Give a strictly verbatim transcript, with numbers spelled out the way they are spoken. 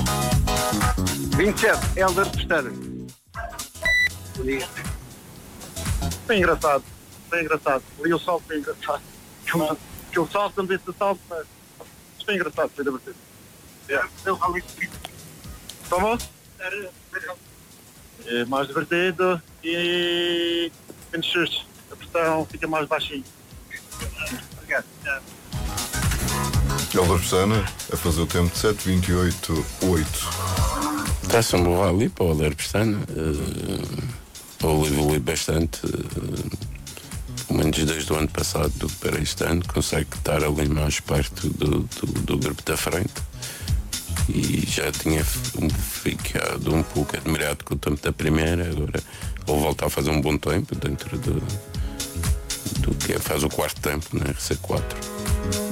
vinte e sete, Helder Pestana. Foi engraçado, foi engraçado. Ali o salto foi engraçado. Aquele salto, quando disse o salto, mas foi engraçado, foi divertido. Como? É mais divertido e menos susto. A pressão fica mais baixinha. Helder Pestana a fazer o tempo de sete vinte e oito oito. Está-se um bom ali para o Helder Pestana. Uh, ele evolui bastante, uh, pelo menos desde o ano passado do que para este ano. Consegue estar ali mais perto do, do, do grupo da frente. E já tinha ficado um pouco admirado com o tempo da primeira. Agora ele volta a fazer um bom tempo dentro do, do que é, faz o quarto tempo na R C quatro.